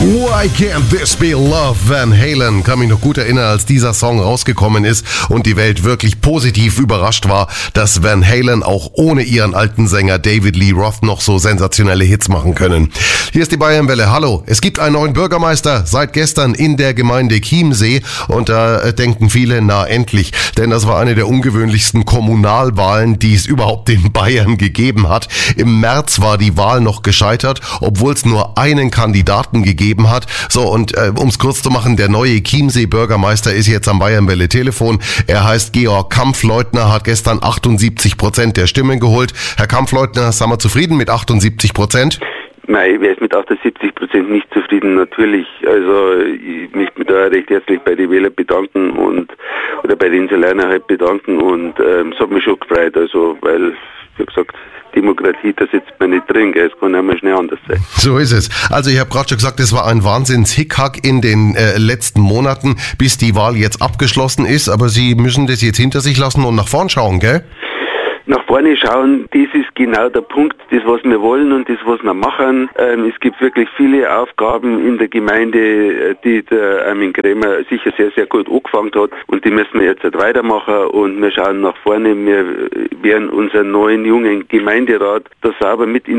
Why Can't This Be Love? Van Halen. Kann mich noch gut erinnern, als dieser Song rausgekommen ist und die Welt wirklich positiv überrascht war, dass Van Halen auch ohne ihren alten Sänger David Lee Roth noch so sensationelle Hits machen können. Hier ist die Bayernwelle. Hallo. Es gibt einen neuen Bürgermeister seit gestern in der Gemeinde Chiemsee und da denken viele, na endlich, denn das war eine der ungewöhnlichsten Kommunalwahlen, die es überhaupt in Bayern gegeben hat. Im März war die Wahl noch gescheitert, obwohl es nur einen Kandidaten gegeben hat. So, und um es kurz zu machen, der neue Chiemsee-Bürgermeister ist jetzt am Bayernwelle Telefon. Er heißt Georg Kampfleutner, hat gestern 78% der Stimmen geholt. Herr Kampfleutner, sind wir zufrieden mit 78%? Nein, ich wäre mit 78% nicht zufrieden, natürlich. Also ich möchte mich da recht herzlich bei den Wählern bedanken oder bei den Insulanern halt bedanken und es hat mich schon gefreut, also weil, wie gesagt, Demokratie, da sitzt man nicht drin, gell? Es kann einmal schnell anders sein. So ist es. Also ich habe gerade schon gesagt, es war ein Wahnsinns-Hickhack in den letzten Monaten, bis die Wahl jetzt abgeschlossen ist, aber Sie müssen das jetzt hinter sich lassen und nach vorn schauen, gell? Nach vorne schauen, das ist genau der Punkt, das was wir wollen und das was wir machen. Es gibt wirklich viele Aufgaben in der Gemeinde, die der Armin Krämer sicher sehr, sehr gut angefangen hat und die müssen wir jetzt halt weitermachen und wir schauen nach vorne. Wir werden unseren neuen jungen Gemeinderat da sauber mit in